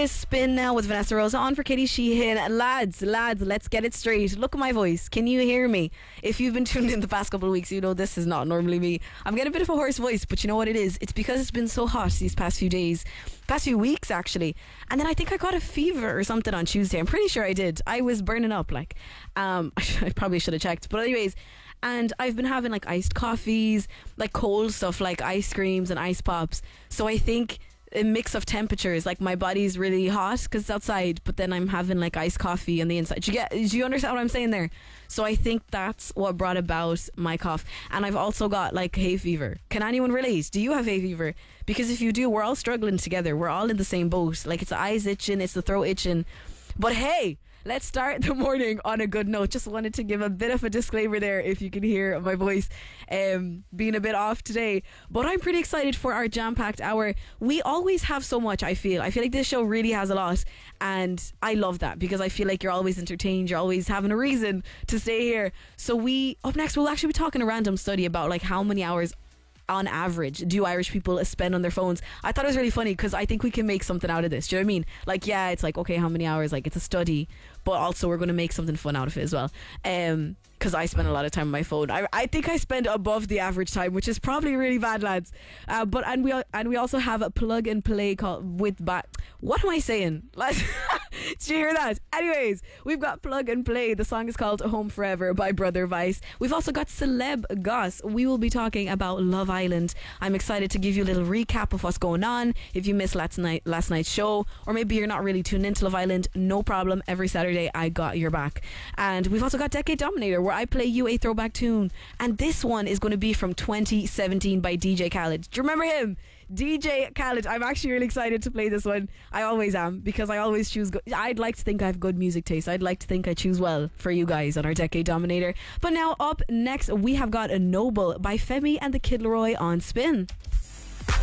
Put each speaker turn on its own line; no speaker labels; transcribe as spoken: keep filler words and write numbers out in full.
is Spin now with Vanessa Rosa on for Katie Sheehan. Lads, lads, let's get it straight. Look at my voice. Can you hear me? If you've been tuned in the past couple of weeks, you know this is not normally me. I'm getting a bit of a hoarse voice, but you know what it is? It's because it's been so hot these past few days. Past few weeks, actually. And then I think I got a fever or something on Tuesday. I'm pretty sure I did. I was burning up, like. Um, I probably should have checked. But anyways... And I've been having like iced coffees, like cold stuff like ice creams and ice pops. So I think a mix of temperatures, like my body's really hot because it's outside, but then I'm having like iced coffee on the inside. Do you get? Do you understand what I'm saying there? So I think that's what brought about my cough. And I've also got like hay fever. Can anyone relate? Do you have hay fever? Because if you do, we're all struggling together. We're all in the same boat. Like it's the eyes itching, it's the throat itching. But hey, let's start the morning on a good note. Just wanted to give a bit of a disclaimer there if you can hear my voice um, being a bit off today. But I'm pretty excited for our jam-packed hour. We always have so much, I feel. I feel like this show really has a lot. And I love that because I feel like you're always entertained. You're always having a reason to stay here. So we, up next, we'll actually be talking a random study about like how many hours on average do Irish people spend on their phones. I thought it was really funny because I think we can make something out of this. Do you know what I mean? Like, yeah, it's like, okay, how many hours? Like, it's a study, but also we're going to make something fun out of it as well. Um, because I spend a lot of time on my phone. I, I think I spend above the average time, which is probably really bad, lads. Uh, but and we and we also have a plug and play called with bat. What am I saying? Did you hear that? Anyways, we've got plug and play. The song is called Home Forever by Brother Vice. We've also got Celeb Goss. We will be talking about Love Island. I'm excited to give you a little recap of what's going on. If you missed last night last night's show, or maybe you're not really tuned into Love Island, no problem. Every Saturday I got your back. And we've also got Decade Dominator, where I play you a throwback tune, and this one is going to be from twenty seventeen by D J Khaled. Do you remember him? D J Khaled. I'm actually really excited to play this one. I always am, because I always choose good. I'd like to think I have good music taste. I'd like to think I choose well for you guys on our Decade Dominator. But now up next we have got A Noble by Femi and the Kid Laroi on Spin.